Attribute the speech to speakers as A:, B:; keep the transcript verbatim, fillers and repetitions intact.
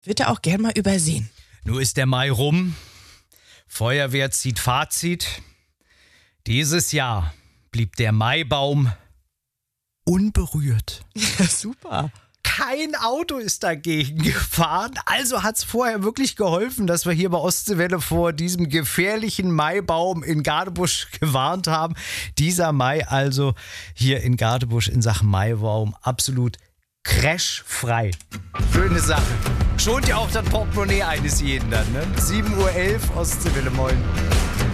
A: wird er auch gern mal übersehen.
B: Nur ist der Mai rum. Feuerwehr zieht Fazit. Dieses Jahr blieb der Maibaum unberührt.
A: Ja, super.
B: Kein Auto ist dagegen gefahren. Also hat es vorher wirklich geholfen, dass wir hier bei Ostseewelle vor diesem gefährlichen Maibaum in Gadebusch gewarnt haben. Dieser Mai also hier in Gadebusch in Sachen Maibaum absolut crashfrei. Schöne Sache. Schont ja auch das Portemonnaie eines jeden dann, ne? sieben Uhr elf Ostseewelle, moin.